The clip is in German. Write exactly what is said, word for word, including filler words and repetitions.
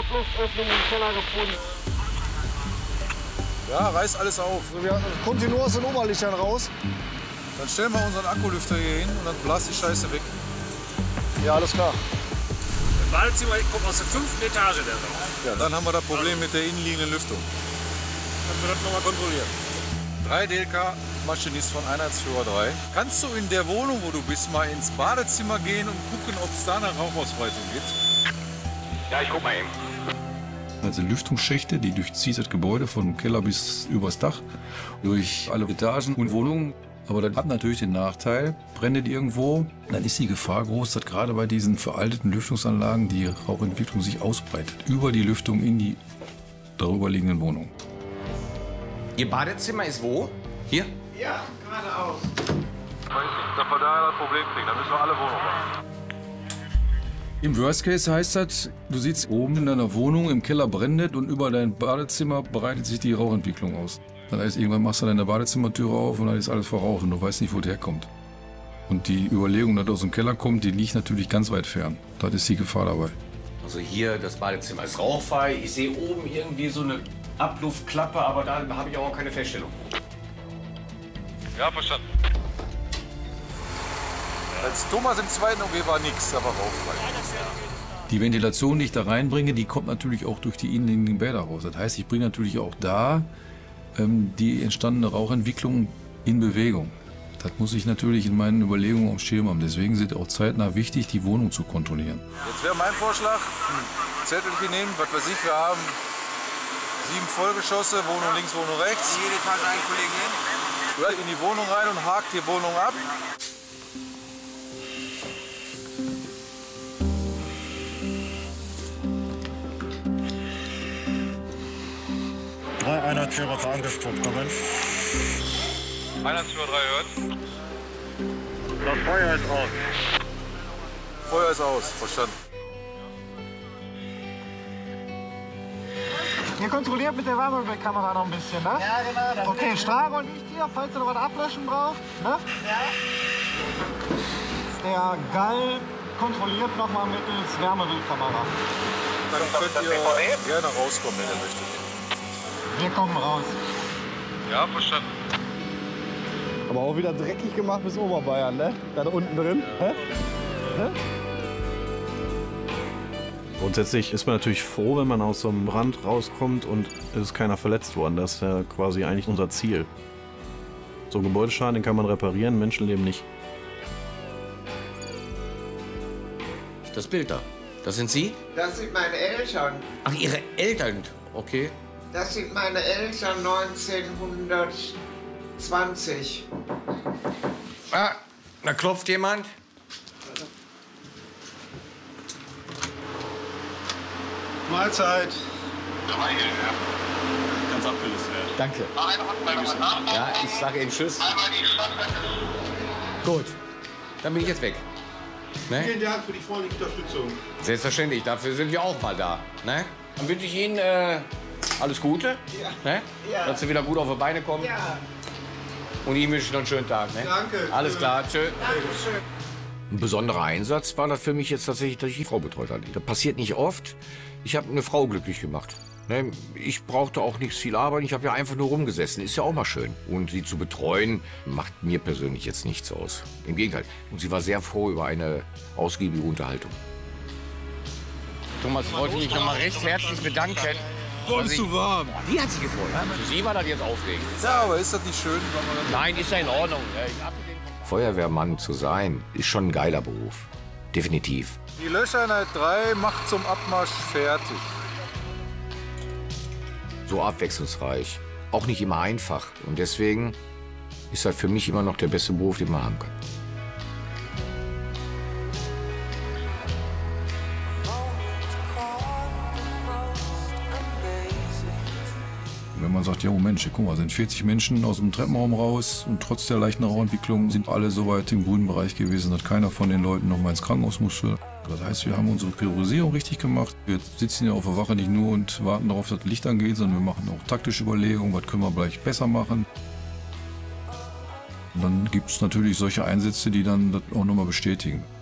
Abluftöffnung im Keller gefunden. Ja, reißt alles auf. Also wir kontinuierlich aus den Oberlichtern raus. Dann stellen wir unseren Akkulüfter hier hin und dann blast die Scheiße weg. Ja, alles klar. Das Badezimmer kommt aus der fünften Etage der Raum. Ja, dann haben wir das Problem mit der innenliegenden Lüftung. Dann wird das nochmal kontrolliert. drei D L K-Maschinist von Einheitsführer drei. Kannst du in der Wohnung, wo du bist, mal ins Badezimmer gehen und gucken, ob es da eine Rauchausbreitung gibt? Ja, ich guck mal eben. Also Lüftungsschächte, die durchzieht das Gebäude vom Keller bis übers Dach, durch alle Etagen und Wohnungen. Aber das hat natürlich den Nachteil, brennt irgendwo, dann ist die Gefahr groß, dass gerade bei diesen veralteten Lüftungsanlagen die Rauchentwicklung sich ausbreitet. Über die Lüftung in die darüberliegenden Wohnungen. Ihr Badezimmer ist wo? Hier? Ja, geradeaus. Ich weiß nicht, dass wir da das Problem kriegen. Dann müssen wir alle Wohnungen machen. Im Worst Case heißt das, du sitzt oben in deiner Wohnung, im Keller brennt und über dein Badezimmer breitet sich die Rauchentwicklung aus. Das heißt, irgendwann machst du deine Badezimmertüre auf und dann ist alles verraucht und du weißt nicht, wo der herkommt. Und die Überlegung, dass aus dem Keller kommt, die liegt natürlich ganz weit fern. Das ist die Gefahr dabei. Also hier, das Badezimmer ist rauchfrei. Ich sehe oben irgendwie so eine Abluftklappe, aber da habe ich auch keine Feststellung. Ja, verstanden. Als Thomas im zweiten O G war nichts, aber rauchfrei. Die Ventilation, die ich da reinbringe, die kommt natürlich auch durch die innenliegenden Bäder raus. Das heißt, ich bringe natürlich auch da ähm, die entstandene Rauchentwicklung in Bewegung. Das muss ich natürlich in meinen Überlegungen auf dem Schirm haben. Deswegen ist es auch zeitnah wichtig, die Wohnung zu kontrollieren. Jetzt wäre mein Vorschlag, ein Zettelchen nehmen, was weiß ich, wir haben sieben Vollgeschosse, Wohnung links, Wohnung rechts. Jede Etage einen Kollegen hin. Hört in die Wohnung rein und hakt die Wohnung ab. Drei Einheitsführer angespuckt, kommen. Einheitsführer drei hört. Das Feuer ist aus. Feuer ist aus, verstanden. Ihr kontrolliert mit der Wärmebildkamera noch ein bisschen, ne? Ja, genau. Das okay, Strahlrohr liegt hier, falls ihr noch was ablöschen braucht, ne? Ja. Der Gall kontrolliert nochmal mittels Wärmebildkamera. Dann könnt ihr gerne rauskommen, wenn ihr möchtet. Wir kommen raus. Ja, verstanden. Aber auch wieder dreckig gemacht bis Oberbayern, ne? Da unten drin. Ja. Hä? Hä? Grundsätzlich ist man natürlich froh, wenn man aus so einem Brand rauskommt und es ist keiner verletzt worden. Das ist ja quasi eigentlich unser Ziel. So ein Gebäudeschaden, den kann man reparieren, Menschenleben nicht. Das Bild da, das sind Sie? Das sind meine Eltern. Ach, Ihre Eltern, okay. Das sind meine Eltern neunzehnhundertzwanzig. Ah, da klopft jemand. Mahlzeit. Ganz abgelöst werden. Danke. Ja, ich sage Ihnen Tschüss. Gut, dann bin ich jetzt weg. Ne? Vielen Dank für die freundliche Unterstützung. Selbstverständlich, dafür sind wir auch mal da. Ne? Dann wünsche ich Ihnen äh, alles Gute, Ja. ne? Ja. Dass Sie wieder gut auf die Beine kommen. Ja, Und Ihnen wünsche ich noch einen schönen Tag. Ne? danke. Alles klar, tschö. Dankeschön. Ein besonderer Einsatz war das für mich jetzt tatsächlich, dass ich die Frau betreut habe. Das passiert nicht oft. Ich habe eine Frau glücklich gemacht. Ne? Ich brauchte auch nicht viel Arbeit. Ich habe ja einfach nur rumgesessen. Ist ja auch mal schön. Und sie zu betreuen, macht mir persönlich jetzt nichts aus. Im Gegenteil. Und sie war sehr froh über eine ausgiebige Unterhaltung. Thomas, ich wollte mich noch mal recht herzlich bedanken. Wolltest du warm? Die hat sich gefreut. Für Sie war das jetzt aufregend. Ja, aber ist das nicht schön? Nein, ist ja in Ordnung. Feuerwehrmann zu sein, ist schon ein geiler Beruf. Definitiv. Die Löscheinheit drei macht zum Abmarsch fertig. So abwechslungsreich. Auch nicht immer einfach. Und deswegen ist das für mich immer noch der beste Beruf, den man haben kann. Wenn man sagt, ja Mensch, guck mal, sind vierzig Menschen aus dem Treppenraum raus und trotz der leichten Rauchentwicklung sind alle so weit im grünen Bereich gewesen, dass keiner von den Leuten noch mal ins Krankenhaus musste. Das heißt, wir haben unsere Priorisierung richtig gemacht. Wir sitzen ja auf der Wache nicht nur und warten darauf, dass das Licht angeht, sondern wir machen auch taktische Überlegungen, was können wir gleich besser machen. Und dann gibt es natürlich solche Einsätze, die dann das auch nochmal bestätigen.